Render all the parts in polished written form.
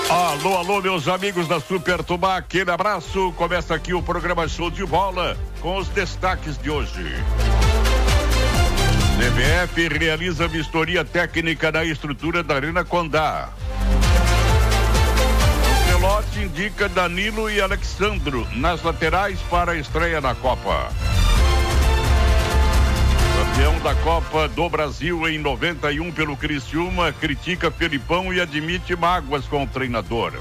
Alô, alô, meus amigos da Super Tubá, aquele abraço. Começa aqui o programa Show de Bola com os destaques de hoje. CBF realiza vistoria técnica na estrutura da Arena Condá. Ancelotti indica Danilo e Alexandro nas laterais para a estreia na Copa. Campeão da Copa do Brasil em 91 pelo Criciúma, critica Felipão e admite mágoas com o treinador.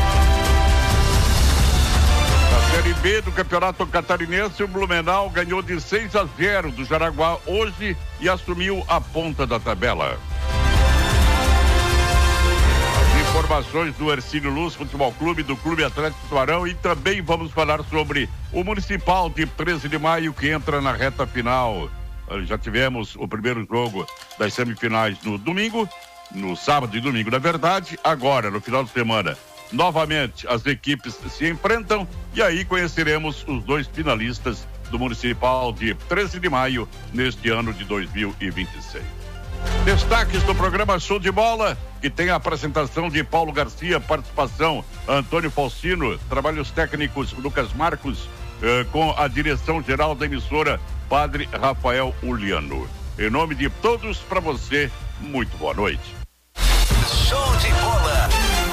Na Série B do Campeonato Catarinense, o Blumenau ganhou de 6-0 do Jaraguá hoje e assumiu a ponta da tabela. As informações do Hercílio Luz Futebol Clube, do Clube Atlético Tubarão, e também vamos falar sobre o Municipal de 13 de maio que entra na reta final. Já tivemos o primeiro jogo das semifinais no domingo, no sábado e domingo, na verdade. Agora, no final de semana, novamente as equipes se enfrentam e aí conheceremos os dois finalistas do Municipal de 13 de maio neste ano de 2026. Destaques do programa Show de Bola, que tem a apresentação de Paulo Garcia, participação Antônio Faustino, trabalhos técnicos Lucas Marcos, com a direção geral da emissora Padre Rafael Uliano. Em nome de todos, para você, muito boa noite. Show de bola.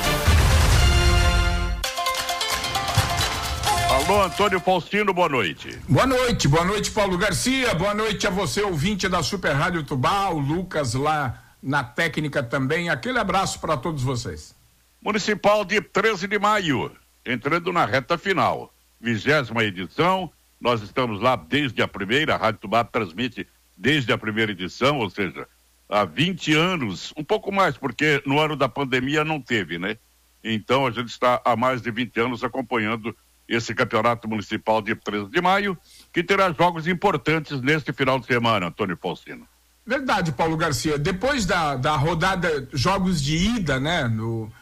Alô, Antônio Faustino, boa noite. Boa noite, Paulo Garcia, boa noite a você, ouvinte da Super Rádio Tubá, o Lucas lá na técnica também, aquele abraço para todos vocês. Municipal de 13 de maio, entrando na reta final, 20ª edição. Nós estamos lá desde a primeira, a Rádio Tubá transmite desde a primeira edição, ou seja, há 20 anos, um pouco mais, porque no ano da pandemia não teve, né? Então a gente está há mais de 20 anos acompanhando esse campeonato municipal de 13 de maio, que terá jogos importantes neste final de semana, Antônio Faustino. Verdade, Paulo Garcia. Depois da rodada, jogos de ida, né?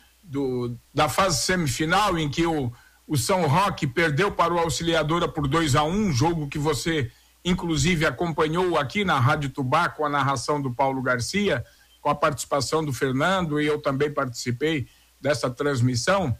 Da fase semifinal, em que o São Roque perdeu para o Auxiliadora por 2-1, jogo que você inclusive acompanhou aqui na Rádio Tubá com a narração do Paulo Garcia, com a participação do Fernando, e eu também participei dessa transmissão.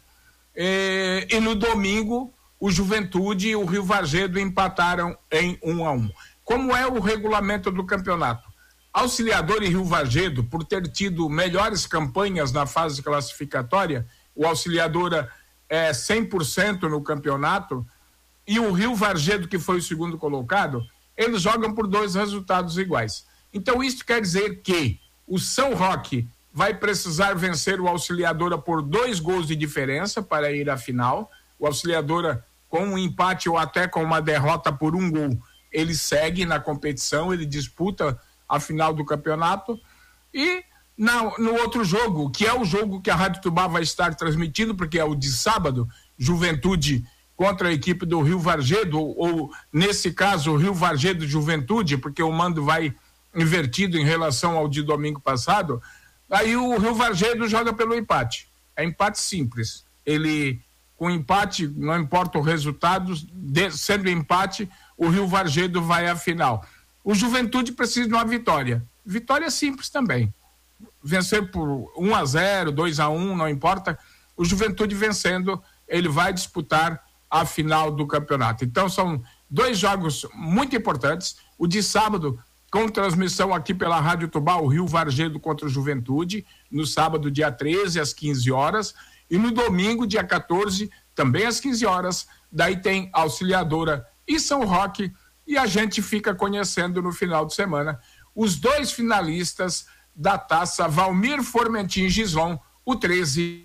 E no domingo, o Juventude e o Rio Vargedo empataram em 1-1. Como é o regulamento do campeonato? Auxiliadora e Rio Vargedo, por ter tido melhores campanhas na fase classificatória, o Auxiliadora é 100% no campeonato, e o Rio Vargedo, que foi o segundo colocado, eles jogam por 2 resultados iguais. Então isso quer dizer que o São Roque vai precisar vencer o Auxiliadora por 2 gols de diferença para ir à final. O Auxiliadora, com um empate ou até com uma derrota por 1 gol, ele segue na competição, ele disputa a final do campeonato. E no outro jogo, que é o jogo que a Rádio Tubá vai estar transmitindo, porque é o de sábado, Juventude contra a equipe do Rio Vargedo, ou nesse caso o Rio Vargedo Juventude, porque o mando vai invertido em relação ao de domingo passado. Aí o Rio Vargedo joga pelo empate. É empate simples. Ele, com empate, não importa o resultado, sendo empate, o Rio Vargedo vai à final. O Juventude precisa de uma vitória. Vitória simples também. Vencer por 1-0, 2-1, não importa. O Juventude vencendo, ele vai disputar a final do campeonato. Então são 2 jogos muito importantes. O de sábado, com transmissão aqui pela Rádio Tubá, o Rio Vargedo contra o Juventude, no sábado, dia 13, às 15 horas, e no domingo, dia 14, também às 15 horas, daí tem Auxiliadora e São Roque, e a gente fica conhecendo no final de semana os 2 finalistas da Taça Valmir Formentin Gislon, o 13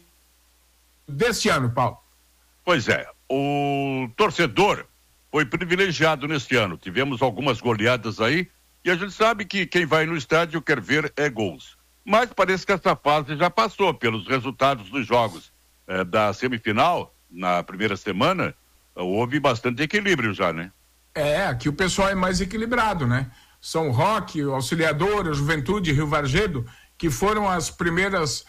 deste ano, Paulo. Pois é, o torcedor foi privilegiado neste ano, tivemos algumas goleadas aí, e a gente sabe que quem vai no estádio quer ver gols. Mas parece que essa fase já passou pelos resultados dos jogos da semifinal, na primeira semana, houve bastante equilíbrio já, né? Aqui o pessoal é mais equilibrado, né? São Roque, Auxiliadora, Juventude e Rio Vargedo, que foram as primeiras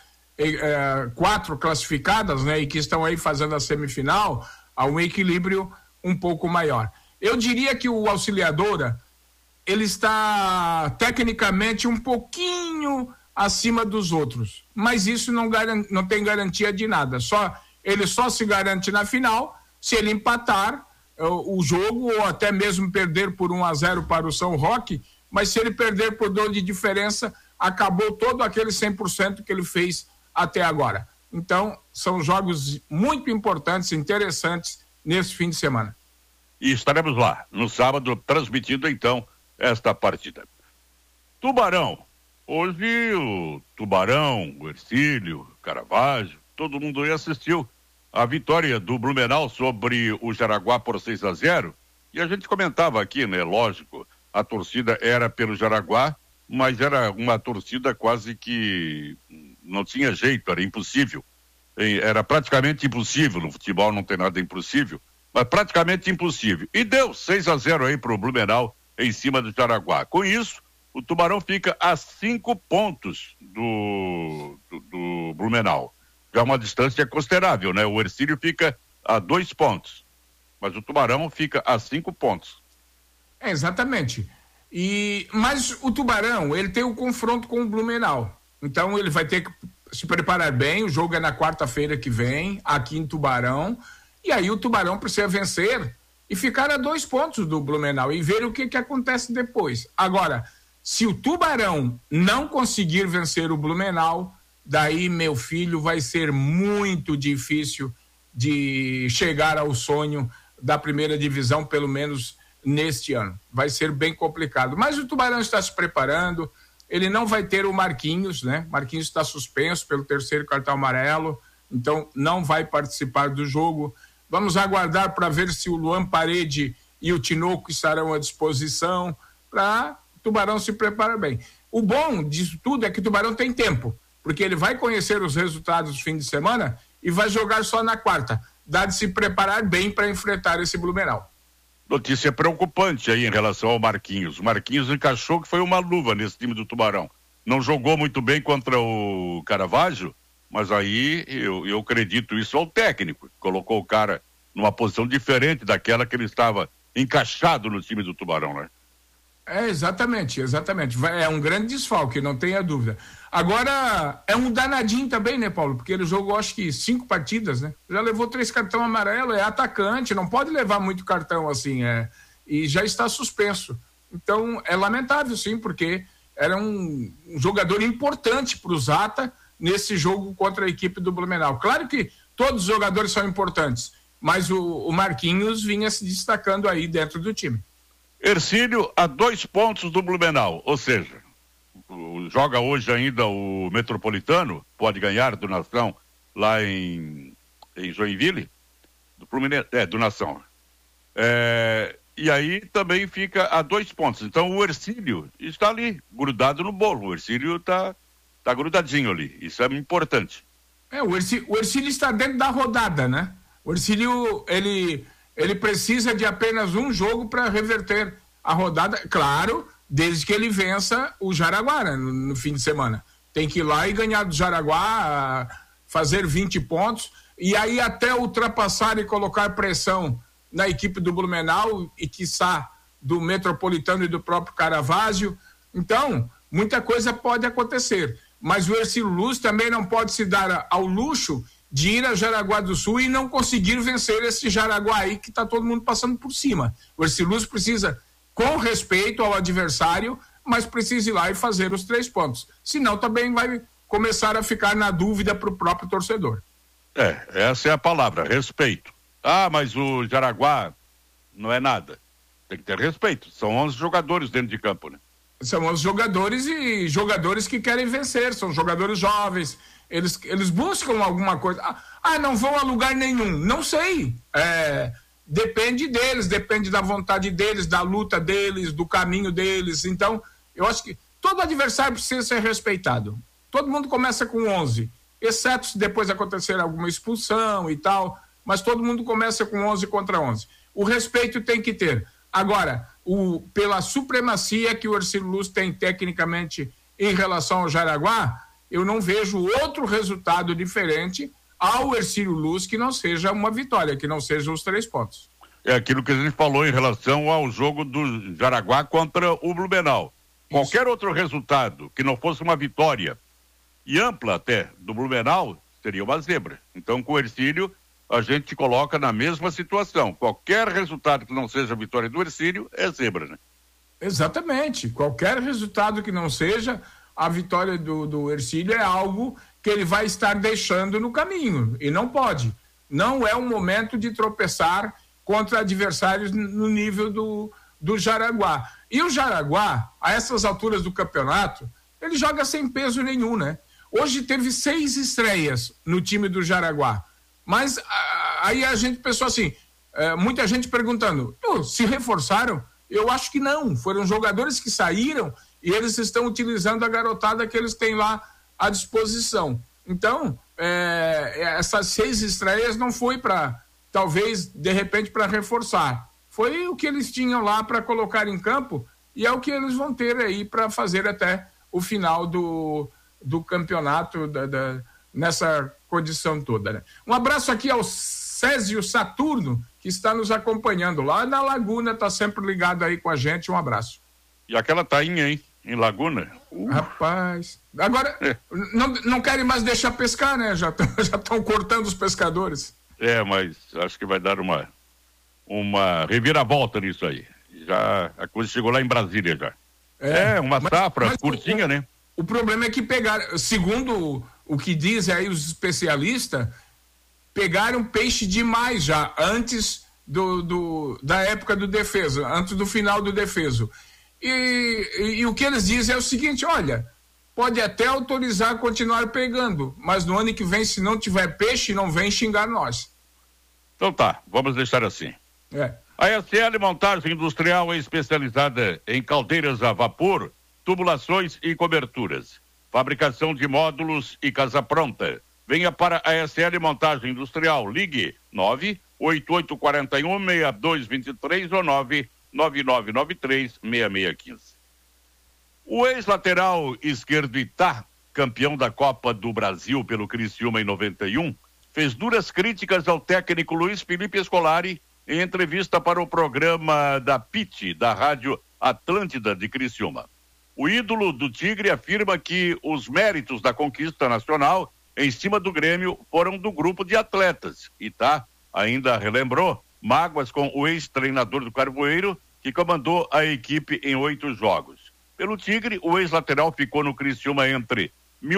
4 classificadas, né? E que estão aí fazendo a semifinal, há um equilíbrio um pouco maior. Eu diria que o Auxiliadora, ele está tecnicamente um pouquinho acima dos outros. Mas isso não tem garantia de nada. Ele só se garante na final se ele empatar o jogo ou até mesmo perder por 1-0 para o São Roque, mas se ele perder por 2 de diferença, acabou todo aquele 100% que ele fez até agora. Então, são jogos muito importantes, interessantes nesse fim de semana. E estaremos lá no sábado transmitindo então esta partida. Tubarão. Hoje o Tubarão, o Hercílio, o Caravaggio, todo mundo aí assistiu a vitória do Blumenau sobre o Jaraguá por 6-0. E a gente comentava aqui, né? Lógico, a torcida era pelo Jaraguá, mas era uma torcida quase que não tinha jeito, era impossível. Era praticamente impossível, no futebol não tem nada impossível, mas praticamente impossível. E deu 6-0 aí pro Blumenau em cima do Jaraguá. Com isso, o Tubarão fica a 5 pontos do Blumenau. Já uma distância considerável, né? O Hercílio fica a 2 pontos, mas o Tubarão fica a 5 pontos. Exatamente. Mas o Tubarão, ele tem o confronto com o Blumenau. Então ele vai ter que se preparar bem. O jogo é na quarta-feira que vem, aqui em Tubarão. E aí o Tubarão precisa vencer e ficar a 2 pontos do Blumenau e ver o que acontece depois. Agora, se o Tubarão não conseguir vencer o Blumenau, daí, meu filho, vai ser muito difícil de chegar ao sonho da primeira divisão, pelo menos neste ano. Vai ser bem complicado. Mas o Tubarão está se preparando, ele não vai ter o Marquinhos, né? Marquinhos está suspenso pelo 3º cartão amarelo, então não vai participar do jogo. Vamos aguardar para ver se o Luan Parede e o Tinoco estarão à disposição para o Tubarão se preparar bem. O bom disso tudo é que o Tubarão tem tempo, porque ele vai conhecer os resultados do fim de semana e vai jogar só na quarta. Dá de se preparar bem para enfrentar esse Blumenau. Notícia preocupante aí em relação ao Marquinhos. O Marquinhos encaixou que foi uma luva nesse time do Tubarão. Não jogou muito bem contra o Caravaggio, mas aí eu acredito isso ao técnico. Colocou o cara numa posição diferente daquela que ele estava encaixado no time do Tubarão, né? Exatamente. É um grande desfalque, não tenha dúvida. Agora, é um danadinho também, né, Paulo? Porque ele jogou, acho que 5 partidas, né? Já levou 3 cartões amarelos, é atacante, não pode levar muito cartão assim, e já está suspenso. Então, é lamentável, sim, porque era um jogador importante para o Zata nesse jogo contra a equipe do Blumenau. Claro que todos os jogadores são importantes, mas o Marquinhos vinha se destacando aí dentro do time. Hercílio a 2 pontos do Blumenau, ou seja, joga hoje ainda o Metropolitano, pode ganhar do Nação lá em Joinville, do Fluminense, do Nação. E aí também fica a 2 pontos. Então o Hercílio está ali, grudado no bolo. O Hercílio tá grudadinho ali. Isso é importante. O Hercílio está dentro da rodada, né? O Hercílio, ele precisa de apenas um jogo para reverter a rodada, claro, desde que ele vença o Jaraguá, né, no fim de semana. Tem que ir lá e ganhar do Jaraguá, fazer 20 pontos, e aí até ultrapassar e colocar pressão na equipe do Blumenau e quiçá do Metropolitano e do próprio Caravaggio. Então, muita coisa pode acontecer, mas o Hercílio Luz também não pode se dar ao luxo de ir a Jaraguá do Sul e não conseguir vencer esse Jaraguá aí que está todo mundo passando por cima. O Hercílio Luz precisa, com respeito ao adversário, mas precisa ir lá e fazer os 3 pontos. Senão também vai começar a ficar na dúvida para o próprio torcedor. Essa é a palavra, respeito. Mas o Jaraguá não é nada. Tem que ter respeito. São 11 jogadores dentro de campo, né? São 11 jogadores e jogadores que querem vencer. São jogadores jovens. Eles buscam alguma coisa. Não vão a lugar nenhum. Não sei. Depende deles, depende da vontade deles, da luta deles, do caminho deles. Então, eu acho que todo adversário precisa ser respeitado. Todo mundo começa com 11, exceto se depois acontecer alguma expulsão e tal, mas todo mundo começa com 11 contra 11. O respeito tem que ter. Agora, pela supremacia que o Hercílio Luz tem tecnicamente em relação ao Jaraguá, eu não vejo outro resultado diferente ao Hercílio Luz que não seja uma vitória, que não sejam os 3 pontos. É aquilo que a gente falou em relação ao jogo do Jaraguá contra o Blumenau. Qualquer outro resultado que não fosse uma vitória e ampla até do Blumenau, seria uma zebra. Então, com o Hercílio, a gente coloca na mesma situação. Qualquer resultado que não seja a vitória do Hercílio é zebra, né? Exatamente. Qualquer resultado que não seja a vitória do Hercílio é algo que ele vai estar deixando no caminho. E não pode. Não é um momento de tropeçar contra adversários no nível do Jaraguá. E o Jaraguá, a essas alturas do campeonato, ele joga sem peso nenhum, né? Hoje teve 6 estreias no time do Jaraguá. Mas aí a gente pensou assim, muita gente perguntando, se reforçaram? Eu acho que não. Foram jogadores que saíram e eles estão utilizando a garotada que eles têm lá à disposição. Então, essas 6 estreias não foi para, talvez, de repente, para reforçar. Foi o que eles tinham lá para colocar em campo e é o que eles vão ter aí para fazer até o final do campeonato nessa condição toda, né? Um abraço aqui ao Césio Saturno, que está nos acompanhando lá na Laguna, está sempre ligado aí com a gente. Um abraço. E aquela tainha, hein? Em Laguna. Rapaz. Agora, não querem mais deixar pescar, né? Já estão cortando os pescadores. Mas acho que vai dar uma reviravolta nisso aí. Já a coisa chegou lá em Brasília já. Uma safra curtinha, né? O problema é que pegaram, segundo o que dizem aí os especialistas, pegaram peixe demais já, antes da época do defeso, antes do final do defeso. E o que eles dizem é o seguinte, olha, pode até autorizar continuar pegando, mas no ano que vem, se não tiver peixe, não vem xingar nós. Então tá, vamos deixar assim. A SL Montagem Industrial é especializada em caldeiras a vapor, tubulações e coberturas. Fabricação de módulos e casa pronta. Venha para a SL Montagem Industrial. Ligue 98841-6223 ou 99993-6615. O ex-lateral esquerdo Itá, campeão da Copa do Brasil pelo Criciúma em 91, fez duras críticas ao técnico Luiz Felipe Scolari em entrevista para o programa da PIT, da Rádio Atlântida de Criciúma. O ídolo do Tigre afirma que os méritos da conquista nacional em cima do Grêmio foram do grupo de atletas. Itá ainda relembrou mágoas com o ex-treinador do Carvoeiro, que comandou a equipe em 8 jogos. Pelo Tigre, o ex-lateral ficou no Criciúma entre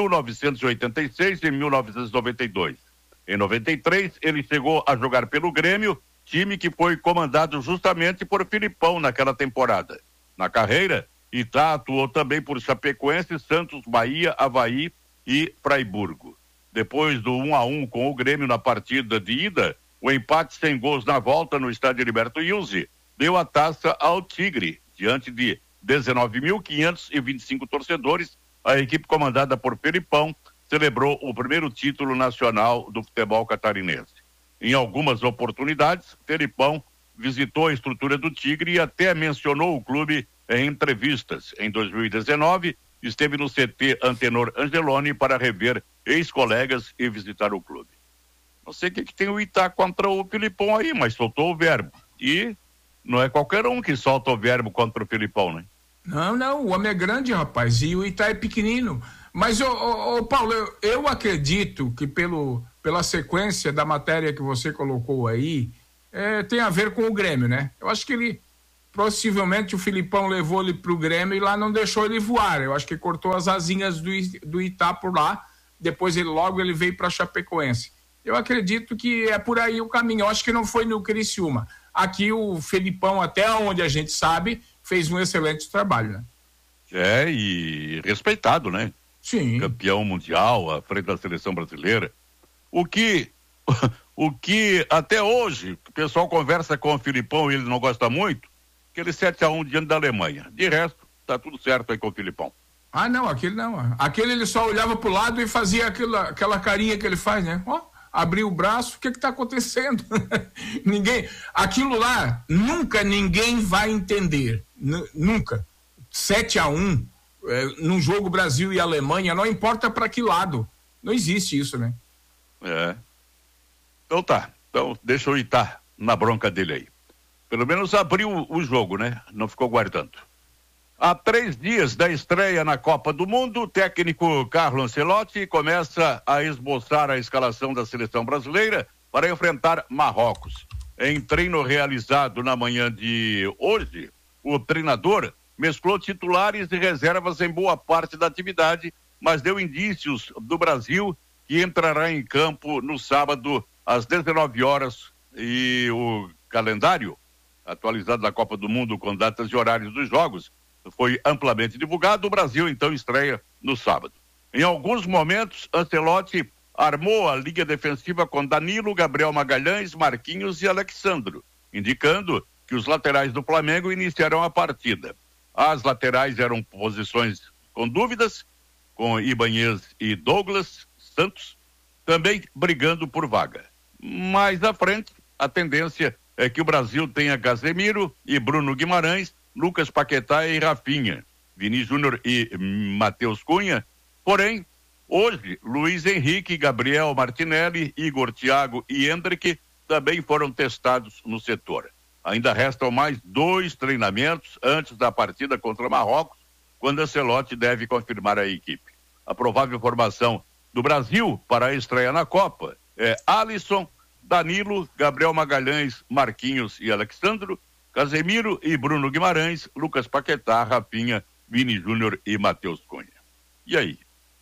1986 e 1992. Em 93, ele chegou a jogar pelo Grêmio, time que foi comandado justamente por Filipão naquela temporada. Na carreira, Itá atuou também por Chapecoense, Santos, Bahia, Avaí e Fraiburgo. Depois do 1-1 com o Grêmio na partida de ida, o empate sem gols na volta no estádio Heriberto Ilse deu a taça ao Tigre. Diante de 19.525 torcedores, a equipe comandada por Felipão celebrou o primeiro título nacional do futebol catarinense. Em algumas oportunidades, Felipão visitou a estrutura do Tigre e até mencionou o clube em entrevistas. Em 2019, esteve no CT Antenor Angeloni para rever ex-colegas e visitar o clube. Não sei o que tem o Itá contra o Felipão aí, mas soltou o verbo. E não é qualquer um que solta o verbo contra o Felipão, né? Não, o homem é grande, rapaz, e o Itá é pequenino. Mas, Paulo, eu acredito que pela sequência da matéria que você colocou aí, tem a ver com o Grêmio, né? Eu acho que possivelmente o Filipão levou ele pro Grêmio e lá não deixou ele voar. Eu acho que cortou as asinhas do Itá por lá, depois ele veio para Chapecoense. Eu acredito que é por aí o caminho. Eu acho que não foi no Criciúma. Aqui o Felipão, até onde a gente sabe, fez um excelente trabalho, né? E respeitado, né? Sim. Campeão mundial à frente da seleção brasileira. O que até hoje o pessoal conversa com o Felipão e ele não gosta muito, aquele 7-1 diante da Alemanha. De resto, tá tudo certo aí com o Felipão. Não, aquele não. Aquele ele só olhava pro lado e fazia aquela carinha que ele faz, né? Abriu o braço, o que tá acontecendo? Aquilo lá, nunca ninguém vai entender. Nunca. 7-1, num jogo Brasil e Alemanha, não importa para que lado. Não existe isso, né? Então tá. Então deixa o Itá na bronca dele aí. Pelo menos abriu o jogo, né? Não ficou guardando. Há 3 dias da estreia na Copa do Mundo, o técnico Carlo Ancelotti começa a esboçar a escalação da seleção brasileira para enfrentar Marrocos. Em treino realizado na manhã de hoje, o treinador mesclou titulares e reservas em boa parte da atividade, mas deu indícios do Brasil que entrará em campo no sábado às 19 horas e o calendário atualizado da Copa do Mundo com datas e horários dos jogos foi amplamente divulgado. O Brasil então estreia no sábado. Em alguns momentos, Ancelotti armou a linha defensiva com Danilo, Gabriel Magalhães, Marquinhos e Alexandro, indicando que os laterais do Flamengo iniciarão a partida. As laterais eram posições com dúvidas, com Ibanez e Douglas Santos, também brigando por vaga. Mais à frente, a tendência é que o Brasil tenha Casemiro e Bruno Guimarães, Lucas Paquetá e Rafinha, Vini Júnior e Matheus Cunha. Porém, hoje, Luiz Henrique, Gabriel Martinelli, Igor Thiago e Hendrick também foram testados no setor. Ainda restam mais 2 treinamentos antes da partida contra Marrocos, quando Ancelotti deve confirmar a equipe. A provável formação do Brasil para a estreia na Copa é Alisson, Danilo, Gabriel Magalhães, Marquinhos e Alexandro, Casemiro e Bruno Guimarães, Lucas Paquetá, Rafinha, Vini Júnior e Matheus Cunha. E aí?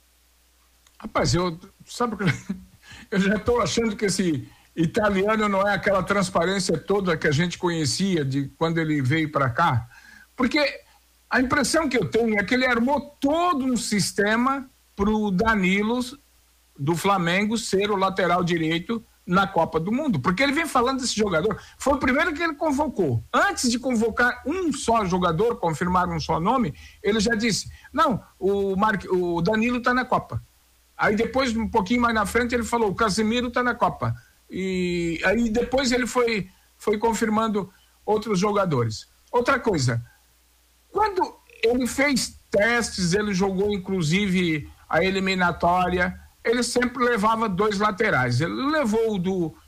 Rapaz, sabe que eu já estou achando que esse italiano não é aquela transparência toda que a gente conhecia de quando ele veio para cá, porque a impressão que eu tenho é que ele armou todo um sistema para o Danilo do Flamengo ser o lateral direito na Copa do Mundo, porque ele vem falando desse jogador, foi o primeiro que ele convocou. Antes de convocar um só jogador, confirmar um só nome, ele já disse, não, o Danilo está na Copa. Aí depois, um pouquinho mais na frente, ele falou, o Casemiro está na Copa. E aí depois ele foi confirmando outros jogadores. Outra coisa, quando ele fez testes, ele jogou inclusive a eliminatória, ele sempre levava 2 laterais. Ele levou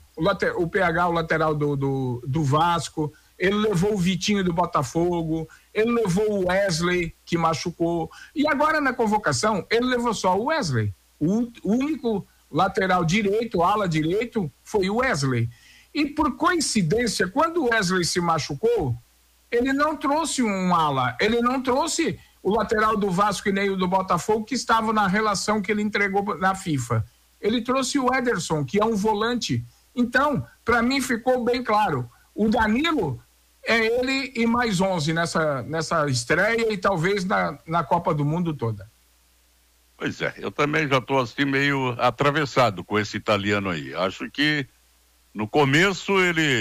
o PH, o lateral do Vasco, ele levou o Vitinho do Botafogo, ele levou o Wesley, que machucou, e agora na convocação ele levou só o Wesley. O único lateral direito, ala direito, foi o Wesley. E por coincidência, quando o Wesley se machucou, ele não trouxe um ala, ele não trouxe o lateral do Vasco e nem o do Botafogo, que estavam na relação que ele entregou na FIFA. Ele trouxe o Ederson, que é um volante. Então, para mim ficou bem claro, o Danilo é ele e mais 11 nessa estreia e talvez na Copa do Mundo toda. Pois é, eu também já estou assim meio atravessado com esse italiano aí. Acho que no começo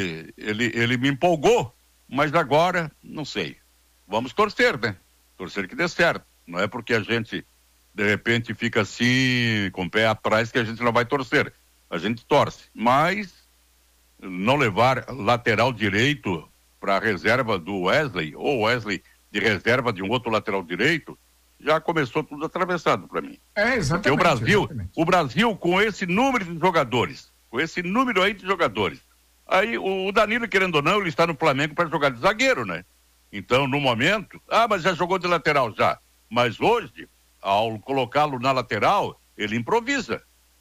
ele me empolgou, mas agora, não sei. Vamos torcer, né? Torcer que dê certo. Não é porque a gente, de repente, fica assim, com o pé atrás, que a gente não vai torcer. A gente torce. Mas não levar lateral direito para a reserva do Wesley, ou Wesley de reserva de um outro lateral direito, já começou tudo atravessado para mim. É, exatamente. Porque o Brasil, com esse número de jogadores, com esse número aí de jogadores, aí o Danilo, querendo ou não, ele está no Flamengo para jogar de zagueiro, né? Então, no momento, mas já jogou de lateral já. Mas hoje, ao colocá-lo na lateral, ele improvisa.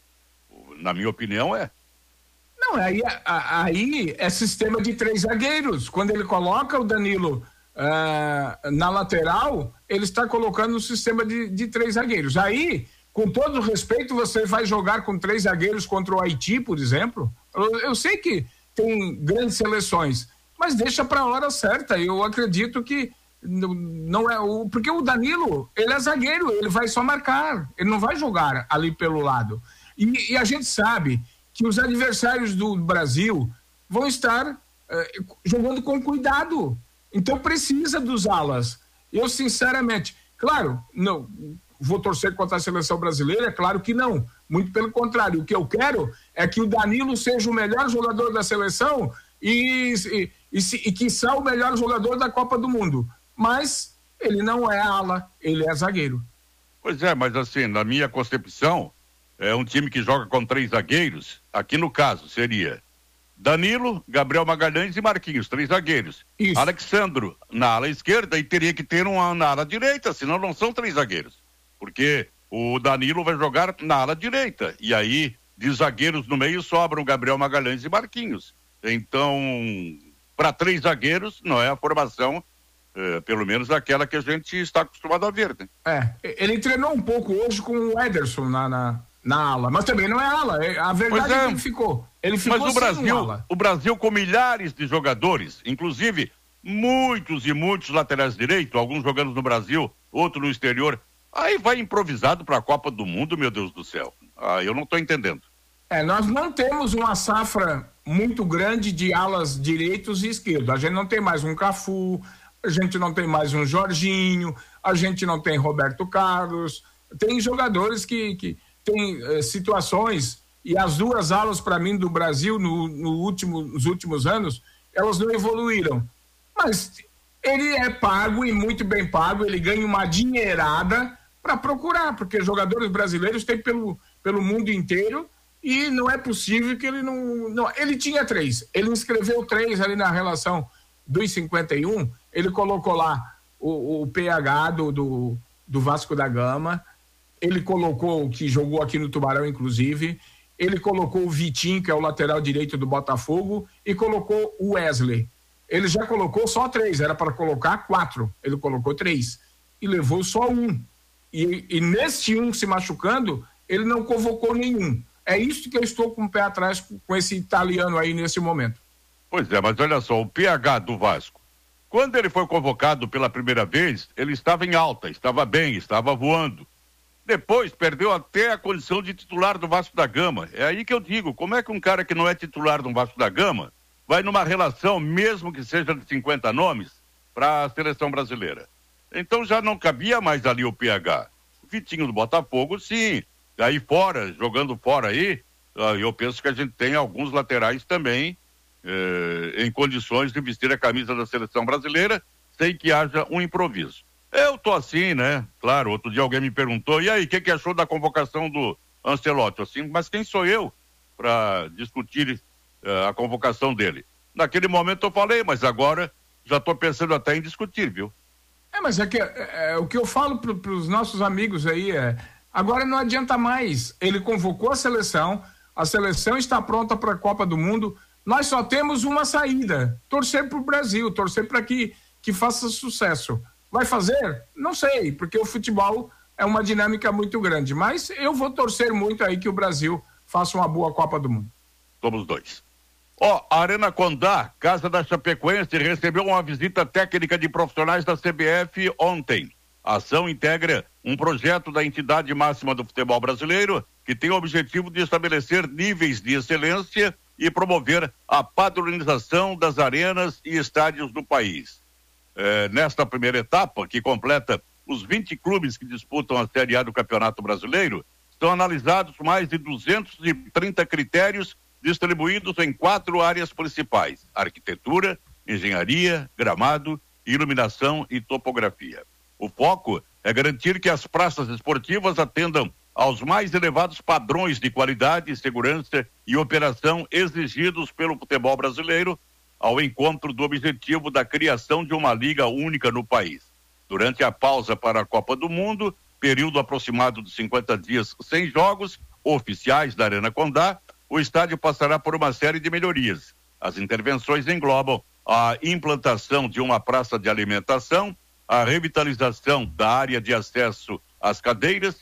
Na minha opinião, é. Não, aí é sistema de 3 zagueiros. Quando ele coloca o Danilo na lateral, ele está colocando um sistema de 3 zagueiros. Aí, com todo respeito, você vai jogar com 3 zagueiros contra o Haiti, por exemplo. Eu sei que tem grandes seleções, mas deixa para a hora certa. Eu acredito que não é porque o Danilo, ele é zagueiro, ele vai só marcar, ele não vai jogar ali pelo lado. E a gente sabe que os adversários do Brasil vão estar jogando com cuidado. Então precisa dos alas. Eu, sinceramente, claro, não vou torcer contra a seleção brasileira, claro que não. Muito pelo contrário, o que eu quero é que o Danilo seja o melhor jogador da seleção e quiçá o melhor jogador da Copa do Mundo. Mas ele não é ala, ele é zagueiro. Pois é, mas assim, na minha concepção, é um time que joga com 3 zagueiros. Aqui no caso seria Danilo, Gabriel Magalhães e Marquinhos, 3 zagueiros. Isso. Alexandro na ala esquerda e teria que ter um na ala direita, senão não são 3 zagueiros. Porque o Danilo vai jogar na ala direita. E aí, de zagueiros no meio, sobram Gabriel Magalhães e Marquinhos. Então, para 3 zagueiros, não é a formação, pelo menos aquela que a gente está acostumado a ver, né? Ele treinou um pouco hoje com o Ederson na ala, mas também não é ala. A verdade é que ele ficou. Ele ficou mas o Brasil com milhares de jogadores, inclusive muitos e muitos laterais direitos, alguns jogando no Brasil, outros no exterior. Aí vai improvisado para a Copa do Mundo, meu Deus do céu. Eu não estou entendendo. Nós não temos uma safra muito grande de alas direitos e esquerdos. A gente não tem mais um Cafu, a gente não tem mais um Jorginho, a gente não tem Roberto Carlos. Tem jogadores que têm situações, e as 2 alas, para mim, do Brasil nos últimos anos, elas não evoluíram. Mas ele é pago, e muito bem pago, ele ganha uma dinheirada para procurar, porque jogadores brasileiros tem pelo mundo inteiro, e não é possível que ele não... Ele tinha 3, ele inscreveu 3 ali na relação dos 51, ele colocou lá o PH do Vasco da Gama, ele colocou, que jogou aqui no Tubarão, inclusive, ele colocou o Vitinho, que é o lateral direito do Botafogo, e colocou o Wesley. Ele já colocou só 3, era para colocar 4, ele colocou 3, e levou só 1. E nesse 1 se machucando, ele não convocou nenhum. É isso que eu estou com o pé atrás com esse italiano aí nesse momento. Pois é, mas olha só, o PH do Vasco, quando ele foi convocado pela primeira vez, ele estava em alta, estava bem, estava voando. Depois perdeu até a condição de titular do Vasco da Gama. É aí que eu digo, como é que um cara que não é titular do Vasco da Gama vai numa relação, mesmo que seja de 50 nomes, para a seleção brasileira? Então já não cabia mais ali o PH. O Vitinho do Botafogo, sim. Aí fora, jogando fora aí, eu penso que a gente tem alguns laterais também em condições de vestir a camisa da seleção brasileira sem que haja um improviso. Eu tô assim, né? Claro, outro dia alguém me perguntou, e aí, o que achou da convocação do Ancelotti? Assim, mas quem sou eu para discutir a convocação dele? Naquele momento eu falei, mas agora já tô pensando até em discutir, viu? Mas é que o que eu falo para os nossos amigos aí agora não adianta mais. Ele convocou a seleção está pronta para a Copa do Mundo, nós só temos uma saída, torcer para o Brasil, torcer para que faça sucesso. Vai fazer? Não sei, porque o futebol é uma dinâmica muito grande, mas eu vou torcer muito aí que o Brasil faça uma boa Copa do Mundo. Somos 2. A Arena Condá, Casa da Chapecoense, recebeu uma visita técnica de profissionais da CBF ontem. A ação integra um projeto da entidade máxima do futebol brasileiro que tem o objetivo de estabelecer níveis de excelência e promover a padronização das arenas e estádios do país. Nesta primeira etapa, que completa os 20 clubes que disputam a Série A do Campeonato Brasileiro, estão analisados mais de 230 critérios distribuídos em 4 áreas principais: arquitetura, engenharia, gramado, iluminação e topografia. O foco é garantir que as praças esportivas atendam aos mais elevados padrões de qualidade, segurança e operação exigidos pelo futebol brasileiro, ao encontro do objetivo da criação de uma liga única no país. Durante a pausa para a Copa do Mundo, período aproximado de 50 dias sem jogos oficiais da Arena Condá, o estádio passará por uma série de melhorias. As intervenções englobam a implantação de uma praça de alimentação, a revitalização da área de acesso às cadeiras